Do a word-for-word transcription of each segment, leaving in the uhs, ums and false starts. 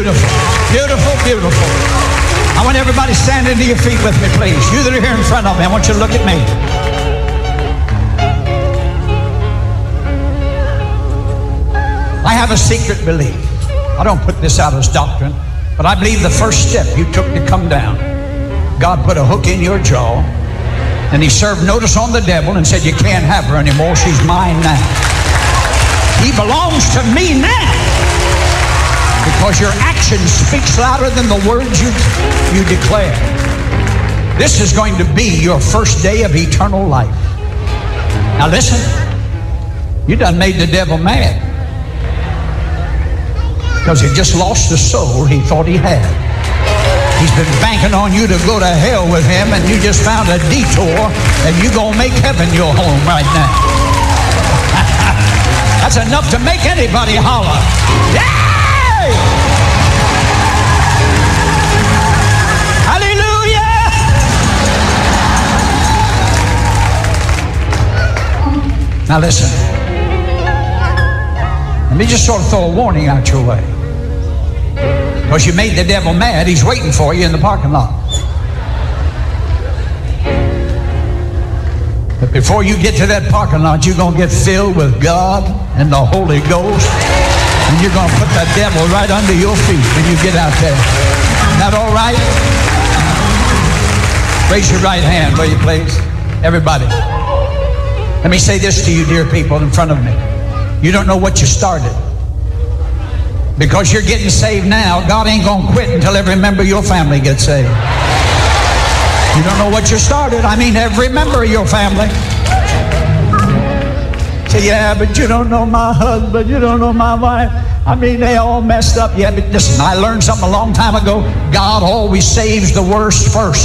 beautiful, beautiful, beautiful. I want everybody standing to your feet with me, please. You that are here in front of me, I want you to look at me. I have a secret belief. I don't put this out as doctrine, but I believe the first step you took to come down, God put a hook in your jaw, and he served notice on the devil and said, you can't have her anymore. She's mine now. He belongs to me now. Because your action speaks louder than the words you, you declare. This is going to be your first day of eternal life. Now listen, you done made the devil mad. Because he just lost the soul he thought he had. He's been banking on you to go to hell with him, and you just found a detour, and you're going to make heaven your home right now. That's enough to make anybody holler. Yay! Hallelujah! Now listen. Let me just sort of throw a warning out your way. Because you made the devil mad, he's waiting for you in the parking lot. But before you get to that parking lot, you're going to get filled with God and the Holy Ghost. And you're going to put the devil right under your feet when you get out there. Is that all right? Raise your right hand, will you please? Everybody. Let me say this to you, dear people in front of me. You don't know what you started. Because you're getting saved now, God ain't going to quit until every member of your family gets saved. You don't know what you started. I mean, every member of your family. Say, yeah, but you don't know my husband. You don't know my wife. I mean, they all messed up. Yeah, but listen, I learned something a long time ago. God always saves the worst first.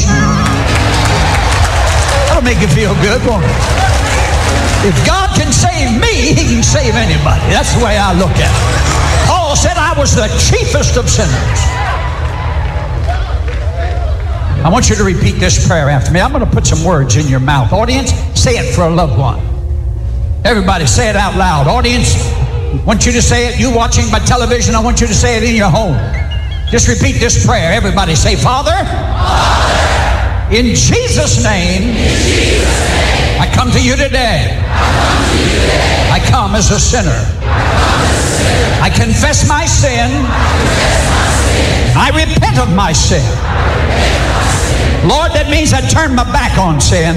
That'll make you feel good, won't it? If God can save me, he can save anybody. That's the way I look at it. Paul said I was the chiefest of sinners. I want you to repeat this prayer after me. I'm going to put some words in your mouth. Audience, say it for a loved one. Everybody, say it out loud. Audience, I want you to say it. You watching by television, I want you to say it in your home. Just repeat this prayer. Everybody say, Father, Father in Jesus' name, in Jesus' name I come to you today. I come, to you today. I come as a sinner. I, come as a sinner. I confess my sin. I, confess my sin. I repent of my sin. Lord, that means I turn my back on sin.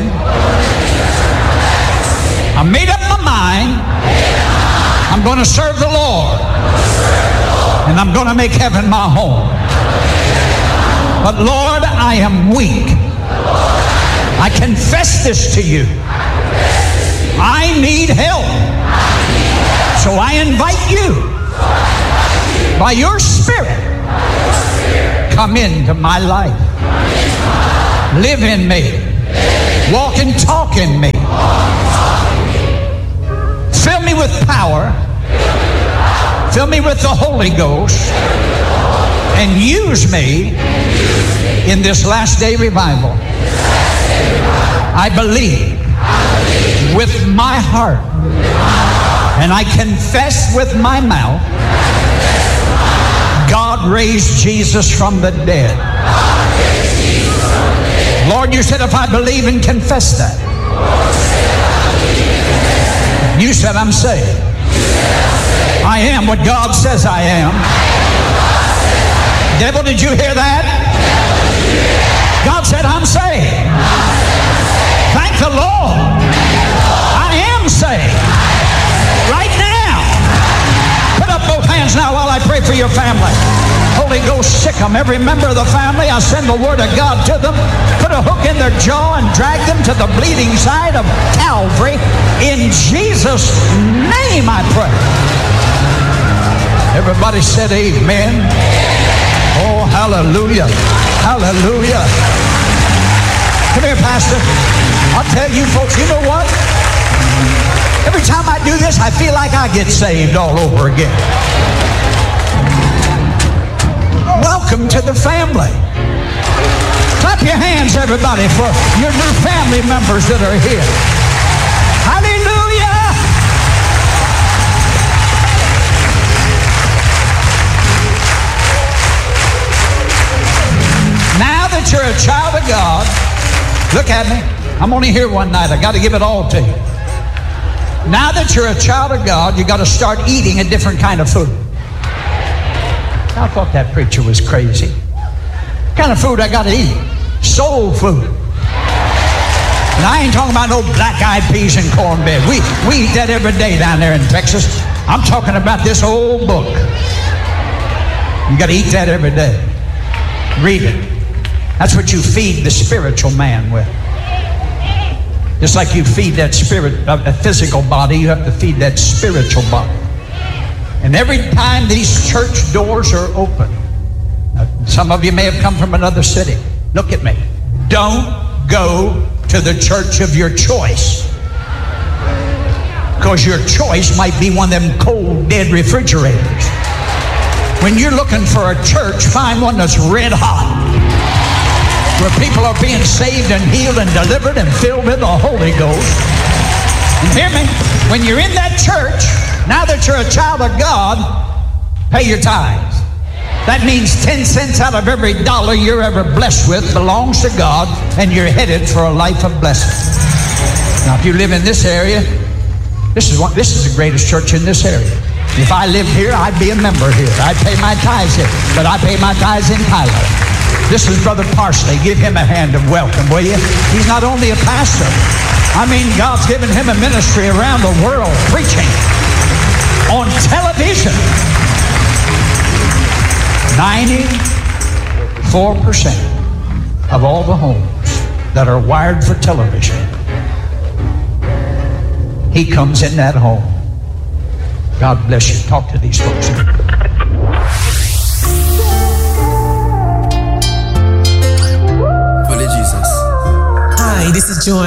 I made up my mind. I'm going to serve the Lord. And I'm going to make heaven my home. But Lord, I am weak. I confess this to you. I need help. So I invite you, by your Spirit, come into my life. Live in me. Walk and talk in me. Fill me with power. Fill me with the Holy Ghost. And use me in this last day revival. I believe with my heart, and I confess with my mouth, God raised Jesus from the dead. Lord, you said if I believe and confess that, you said I'm saved. I am what God says I am. Devil, did you hear that? God said I'm saved. Thank the Lord. I am saved. Right now. Put up both hands now while I pray for your family. Holy Ghost, sick them. Every member of the family, I send the word of God to them. Put a hook in their jaw and drag them to the bleeding side of Calvary. In Jesus' name I pray. Everybody said amen. Oh, hallelujah. Hallelujah. Come here, Pastor. I'll tell you folks, you know what? Every time I do this, I feel like I get saved all over again. Welcome to the family. Clap your hands, everybody, for your new family members that are here. Hallelujah! Look at me. I'm only here one night. I got to give it all to you. Now that you're a child of God, you got to start eating a different kind of food. I thought that preacher was crazy. What kind of food I got to eat? Soul food. And I ain't talking about no black-eyed peas and cornbread. We, we eat that every day down there in Texas. I'm talking about this old book. You got to eat that every day. Read it. That's what you feed the spiritual man with. Just like you feed that spirit, a physical body, you have to feed that spiritual body. And every time these church doors are open, some of you may have come from another city. Look at me. Don't go to the church of your choice. Because your choice might be one of them cold, dead refrigerators. When you're looking for a church, find one that's red hot, where people are being saved and healed and delivered and filled with the Holy Ghost. And hear me, when you're in that church, now that you're a child of God, pay your tithes. That means ten cents out of every dollar you're ever blessed with belongs to God, and you're headed for a life of blessing. Now, if you live in this area, this is what this is the greatest church in this area. If I lived here, I'd be a member here. I'd pay my tithes here, but I pay my tithes in Tyler. This is Brother Parsley. Give him a hand of welcome, will you? He's not only a pastor. I mean, God's given him a ministry around the world, preaching on television. ninety-four percent of all the homes that are wired for television, he comes in that home. God bless you. Talk to these folks. Hi, this is Joanne.